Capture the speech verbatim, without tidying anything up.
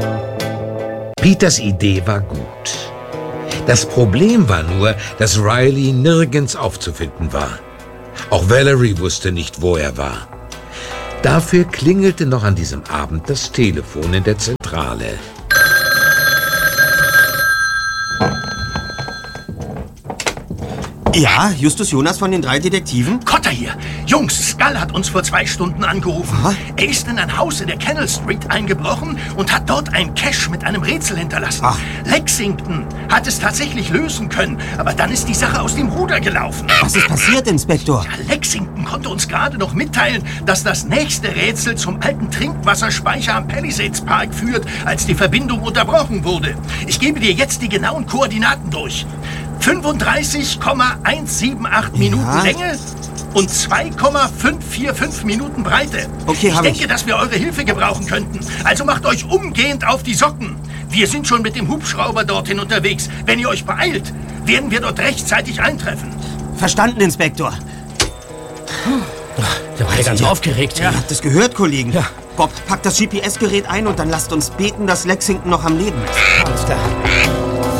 Peters Idee war gut. Das Problem war nur, dass Riley nirgends aufzufinden war. Auch Valerie wusste nicht, wo er war. Dafür klingelte noch an diesem Abend das Telefon in der Zentrale. Ja, Justus Jonas von den drei Detektiven? Cotter hier. Jungs, Skull hat uns vor zwei Stunden angerufen. Aha. Er ist in ein Haus in der Canal Street eingebrochen und hat dort ein Cache mit einem Rätsel hinterlassen. Ach. Lexington hat es tatsächlich lösen können, aber dann ist die Sache aus dem Ruder gelaufen. Was ist passiert, Inspektor? Ja, Lexington konnte uns gerade noch mitteilen, dass das nächste Rätsel zum alten Trinkwasserspeicher am Palisades Park führt, als die Verbindung unterbrochen wurde. Ich gebe dir jetzt die genauen Koordinaten durch. fünfunddreißig Komma hundertachtzig Minuten Ja. Länge und zwei Komma fünfhundertfünfundvierzig Minuten Breite. Okay, ich hab denke, ich. dass wir eure Hilfe gebrauchen könnten. Also macht euch umgehend auf die Socken. Wir sind schon mit dem Hubschrauber dorthin unterwegs. Wenn ihr euch beeilt, werden wir dort rechtzeitig eintreffen. Verstanden, Inspektor. Der war ja ganz Ja. aufgeregt. Ihr habt es gehört, Kollegen. Ja. Bob, packt das G P S-Gerät ein und dann lasst uns beten, dass Lexington noch am Leben ist. Alles klar.